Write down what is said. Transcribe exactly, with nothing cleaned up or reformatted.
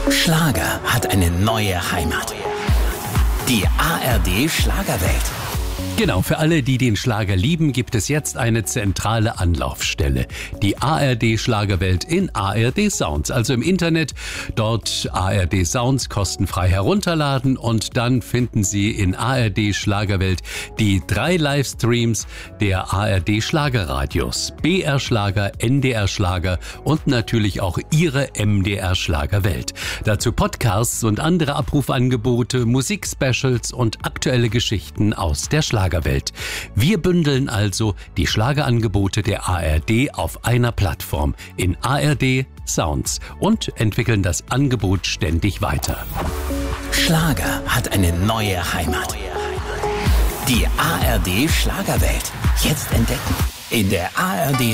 Schlager hat eine neue Heimat. Die A R D Schlagerwelt. Genau, für alle, die den Schlager lieben, gibt es jetzt eine zentrale Anlaufstelle. Die A R D Schlagerwelt in A R D Sounds, also im Internet. Dort A R D Sounds kostenfrei herunterladen und dann finden Sie in A R D Schlagerwelt die drei Livestreams der A R D Schlagerradios. B R Schlager, N D R Schlager und natürlich auch Ihre M D R Schlagerwelt. Dazu Podcasts und andere Abrufangebote, Musikspecials und aktuelle Geschichten aus der Schlagerwelt. Wir bündeln also die Schlagerangebote der A R D auf einer Plattform in A R D Sounds und entwickeln das Angebot ständig weiter. Schlager hat eine neue Heimat. Die A R D Schlagerwelt. Jetzt entdecken in der A R D